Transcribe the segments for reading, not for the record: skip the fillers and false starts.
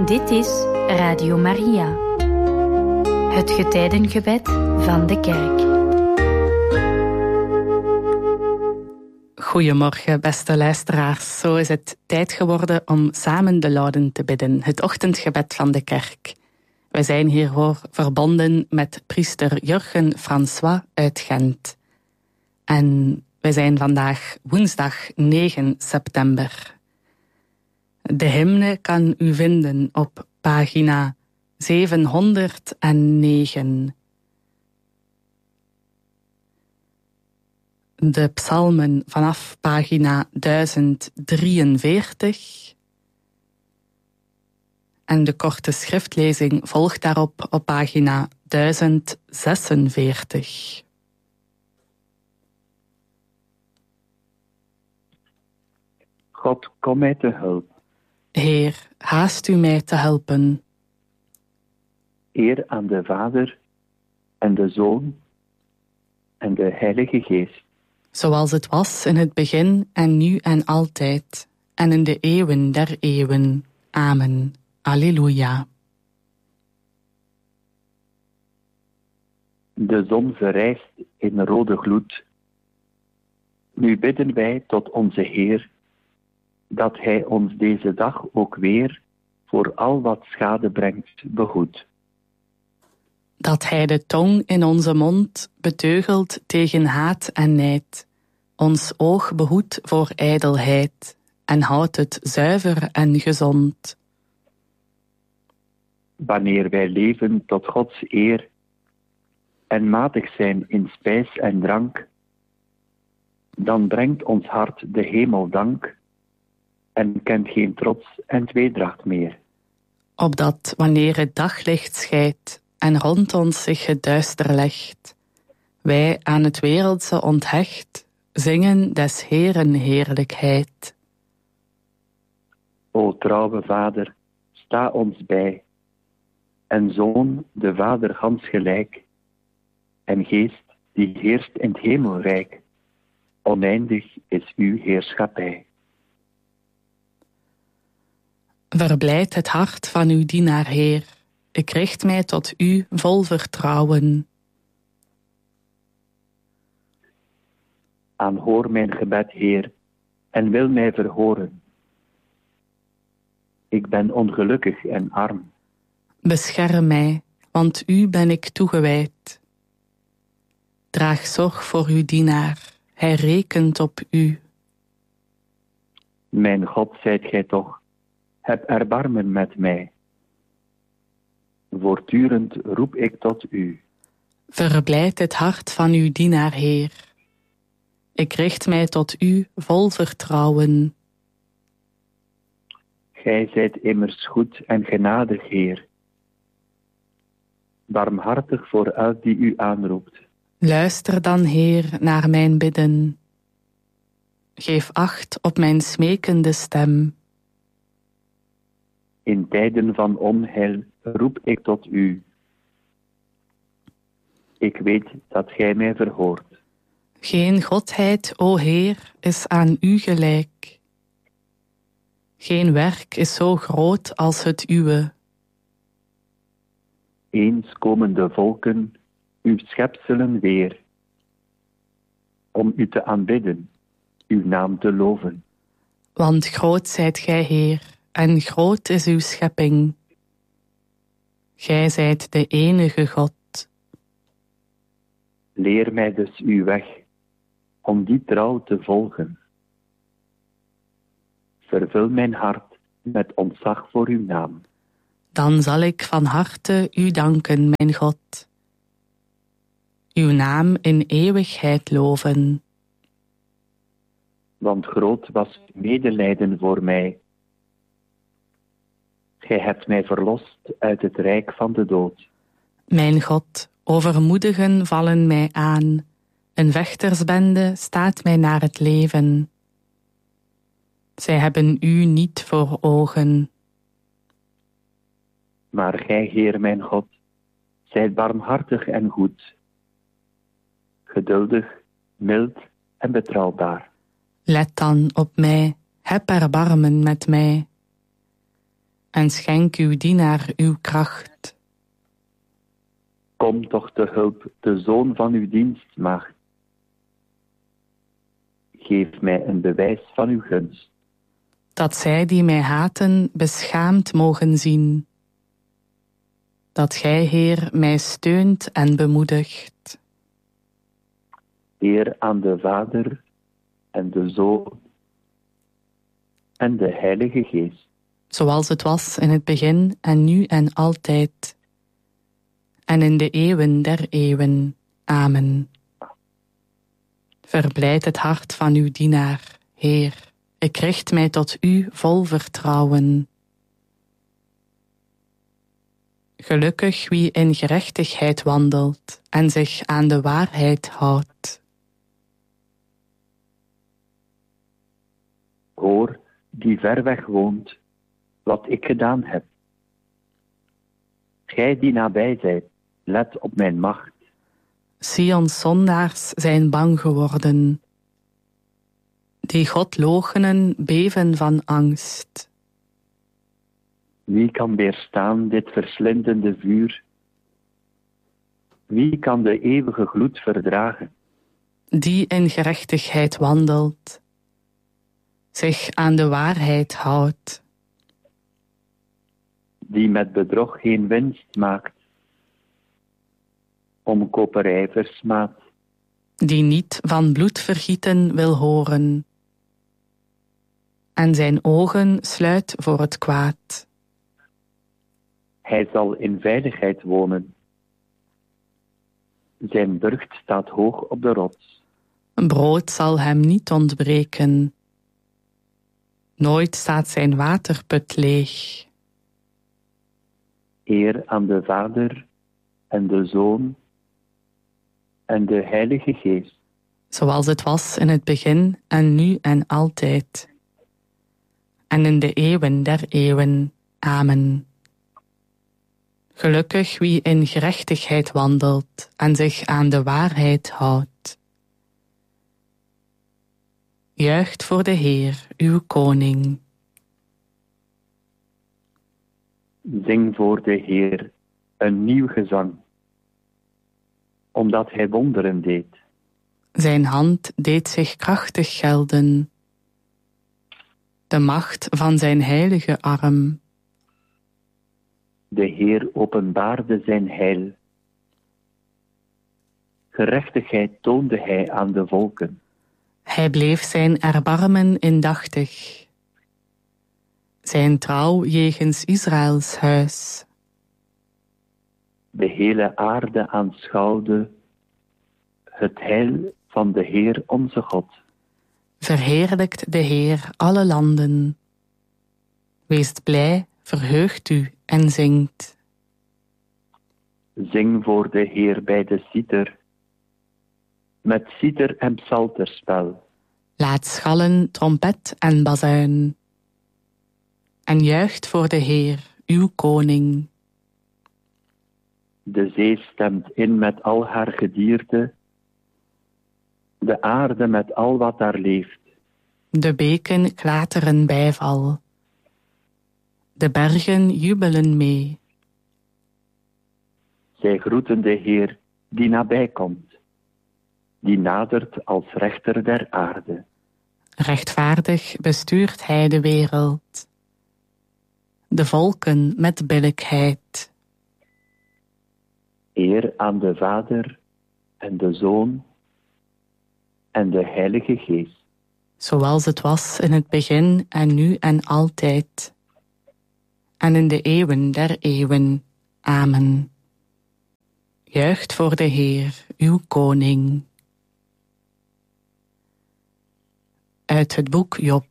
Dit is Radio Maria, het getijdengebed van de kerk. Goedemorgen, beste luisteraars. Zo is het tijd geworden om samen de Lauden te bidden, het ochtendgebed van de kerk. Wij zijn hiervoor verbonden met priester Jurgen François uit Gent. En wij zijn vandaag woensdag 9 september. De hymne kan u vinden op pagina 709. De psalmen vanaf pagina 1043. En de korte schriftlezing volgt daarop op pagina 1046. God, kom mij te hulp. Heer, haast u mij te helpen. Eer aan de Vader en de Zoon en de Heilige Geest. Zoals het was in het begin en nu en altijd, en in de eeuwen der eeuwen. Amen. Alleluia. De zon verrijst in rode gloed. Nu bidden wij tot onze Heer, dat Hij ons deze dag ook weer voor al wat schade brengt behoedt. Dat Hij de tong in onze mond beteugelt tegen haat en nijd, ons oog behoedt voor ijdelheid en houdt het zuiver en gezond. Wanneer wij leven tot Gods eer en matig zijn in spijs en drank, dan brengt ons hart de hemel dank en kent geen trots en tweedracht meer. Opdat wanneer het daglicht schijnt en rond ons zich het duister legt, wij aan het wereldse onthecht zingen des Heeren heerlijkheid. O trouwe Vader, sta ons bij, en Zoon de Vader gans gelijk, en Geest die heerst in het hemelrijk, oneindig is uw heerschappij. Verblijd het hart van uw dienaar, Heer. Ik richt mij tot u vol vertrouwen. Aanhoor mijn gebed, Heer, en wil mij verhoren. Ik ben ongelukkig en arm. Bescherm mij, want u ben ik toegewijd. Draag zorg voor uw dienaar, hij rekent op u. Mijn God, zijt gij toch, heb erbarmen met mij. Voortdurend roep ik tot u. Verblijd het hart van uw dienaar, Heer. Ik richt mij tot u vol vertrouwen. Gij zijt immers goed en genadig, Heer. Barmhartig voor elk die u aanroept. Luister dan, Heer, naar mijn bidden. Geef acht op mijn smekende stem. In tijden van onheil roep ik tot u. Ik weet dat gij mij verhoort. Geen godheid, o Heer, is aan u gelijk. Geen werk is zo groot als het uwe. Eens komen de volken, uw schepselen weer, om u te aanbidden, uw naam te loven. Want groot zijt gij, Heer, en groot is uw schepping. Gij zijt de enige God. Leer mij dus uw weg, om die trouw te volgen. Vervul mijn hart met ontzag voor uw naam. Dan zal ik van harte u danken, mijn God. Uw naam in eeuwigheid loven. Want groot was uw medelijden voor mij. Gij hebt mij verlost uit het rijk van de dood. Mijn God, overmoedigen vallen mij aan. Een vechtersbende staat mij naar het leven. Zij hebben u niet voor ogen. Maar gij, Heer mijn God, zijt barmhartig en goed, geduldig, mild en betrouwbaar. Let dan op mij, heb erbarmen met mij. en schenk uw dienaar uw kracht. Kom toch te hulp, de zoon van uw dienstmaagd. Geef mij een bewijs van uw gunst. Dat zij die mij haten beschaamd mogen zien. Dat gij, Heer, mij steunt en bemoedigt. Eer aan de Vader en de Zoon en de Heilige Geest. Zoals het was in het begin en nu en altijd. En in de eeuwen der eeuwen. Amen. Verblijd het hart van uw dienaar, Heer. Ik richt mij tot u vol vertrouwen. Gelukkig wie in gerechtigheid wandelt en zich aan de waarheid houdt. Hoor, die ver weg woont, wat ik gedaan heb. Gij die nabij zijt, let op mijn macht. Sions zondaars zijn bang geworden. Die God loochenen beven van angst. Wie kan weerstaan dit verslindende vuur? Wie kan de eeuwige gloed verdragen? Die in gerechtigheid wandelt, zich aan de waarheid houdt. Die met bedrog geen winst maakt, om koperij versmaadt. Die niet van bloedvergieten wil horen, en zijn ogen sluit voor het kwaad. Hij zal in veiligheid wonen. Zijn burcht staat hoog op de rots. Brood zal hem niet ontbreken. Nooit staat zijn waterput leeg. Eer aan de Vader en de Zoon en de Heilige Geest. Zoals het was in het begin en nu en altijd. En in de eeuwen der eeuwen. Amen. Gelukkig wie in gerechtigheid wandelt en zich aan de waarheid houdt. Juicht voor de Heer, uw koning. Zing voor de Heer een nieuw gezang, omdat hij wonderen deed. Zijn hand deed zich krachtig gelden. De macht van zijn heilige arm. De Heer openbaarde zijn heil. Gerechtigheid toonde hij aan de volken. Hij bleef zijn erbarmen indachtig. Zijn trouw jegens Israëls huis. De hele aarde aanschouwde het heil van de Heer onze God. Verheerlijkt de Heer alle landen. Weest blij, verheugt u en zingt. Zing voor de Heer bij de citer, met citer en psalterspel. Laat schallen trompet en bazuin. En juicht voor de Heer, uw koning. De zee stemt in met al haar gedierte, de aarde met al wat daar leeft. De beken klateren bijval. De bergen jubelen mee. Zij groeten de Heer die nabij komt, die nadert als rechter der aarde. Rechtvaardig bestuurt hij de wereld. De volken met billijkheid. Eer aan de Vader en de Zoon en de Heilige Geest. Zoals het was in het begin en nu en altijd. En in de eeuwen der eeuwen. Amen. Juicht voor de Heer, uw koning. Uit het boek Job.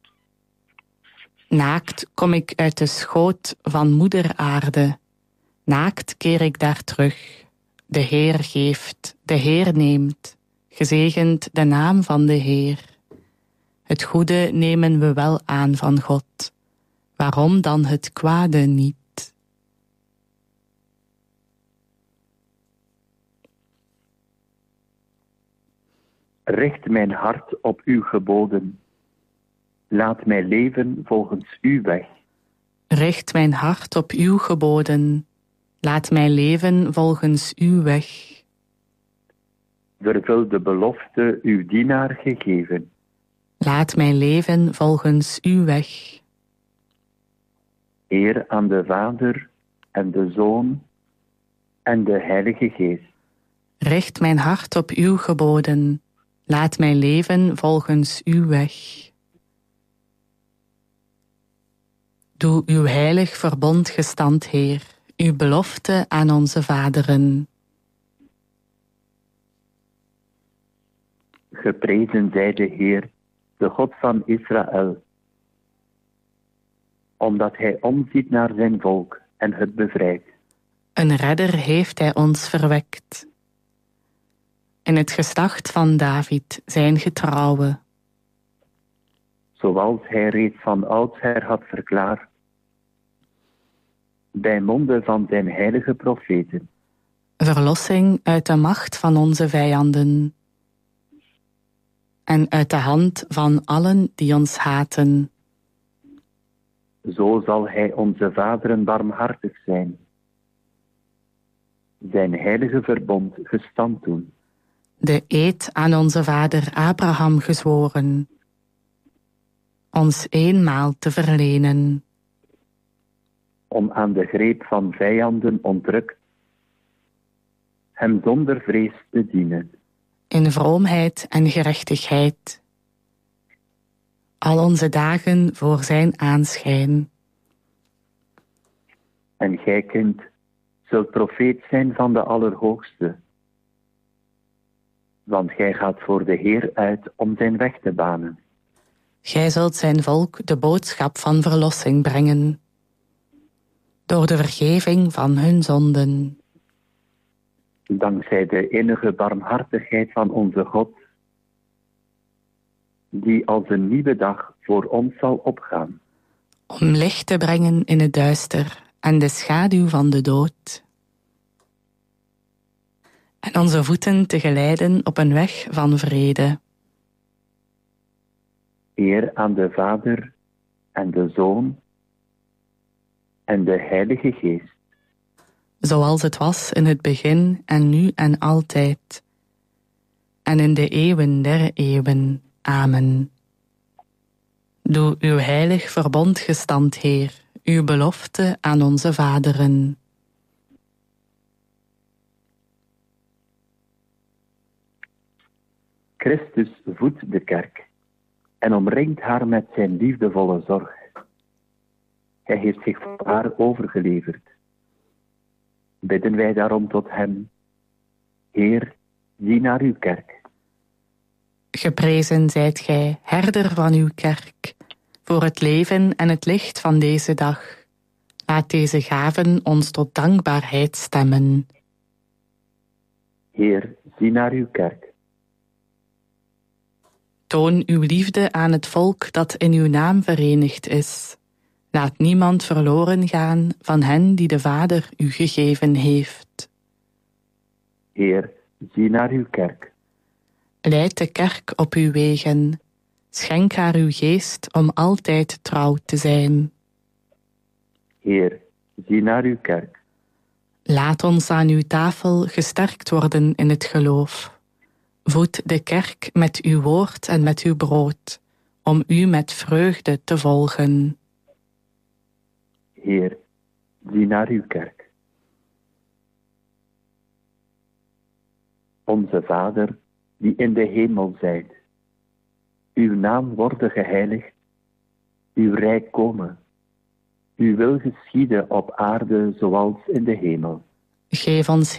Naakt kom ik uit de schoot van moeder aarde. Naakt keer ik daar terug. De Heer geeft, de Heer neemt. Gezegend de naam van de Heer. Het goede nemen we wel aan van God. Waarom dan het kwade niet? Richt mijn hart op uw geboden. Laat mij leven volgens uw weg. Richt mijn hart op uw geboden. Laat mij leven volgens uw weg. Vervul de belofte uw dienaar gegeven. Laat mij leven volgens uw weg. Eer aan de Vader en de Zoon en de Heilige Geest. Richt mijn hart op uw geboden. Laat mij leven volgens uw weg. Doe uw heilig verbond gestand, Heer, uw belofte aan onze vaderen. Geprezen zij de Heer, de God van Israël, omdat hij omziet naar zijn volk en het bevrijdt. Een redder heeft hij ons verwekt. In het geslacht van David zijn getrouwe. Zoals hij reeds van oudsher had verklaard, bij monden van zijn heilige profeten. Verlossing uit de macht van onze vijanden. En uit de hand van allen die ons haten. Zo zal hij onze vaderen barmhartig zijn. Zijn heilige verbond gestand doen. De eed aan onze vader Abraham gezworen. Ons eenmaal te verlenen. Om aan de greep van vijanden ontrukt, hem zonder vrees te dienen. In vroomheid en gerechtigheid. Al onze dagen voor zijn aanschijn. En gij, kind, zult profeet zijn van de Allerhoogste. Want gij gaat voor de Heer uit om zijn weg te banen. Gij zult zijn volk de boodschap van verlossing brengen. Door de vergeving van hun zonden. Dankzij de innige barmhartigheid van onze God, die als een nieuwe dag voor ons zal opgaan. Om licht te brengen in het duister en de schaduw van de dood. En onze voeten te geleiden op een weg van vrede. Eer aan de Vader en de Zoon en de Heilige Geest. Zoals het was in het begin en nu en altijd. En in de eeuwen der eeuwen. Amen. Doe uw heilig verbond gestand, Heer, uw belofte aan onze vaderen. Christus voedt de kerk en omringt haar met zijn liefdevolle zorg. Hij heeft zich voor haar overgeleverd. Bidden wij daarom tot hem. Heer, zie naar uw kerk. Geprezen zijt gij, herder van uw kerk, voor het leven en het licht van deze dag. Laat deze gaven ons tot dankbaarheid stemmen. Heer, zie naar uw kerk. Toon uw liefde aan het volk dat in uw naam verenigd is. Laat niemand verloren gaan van hen die de Vader u gegeven heeft. Heer, zie naar uw kerk. Leid de kerk op uw wegen. Schenk haar uw geest om altijd trouw te zijn. Heer, zie naar uw kerk. Laat ons aan uw tafel gesterkt worden in het geloof. Voed de kerk met uw woord en met uw brood, om u met vreugde te volgen. Heer, zie naar uw kerk. Onze Vader, die in de hemel zijt, uw naam worden geheiligd, uw rijk komen, uw wil geschieden op aarde zoals in de hemel. Geef ons,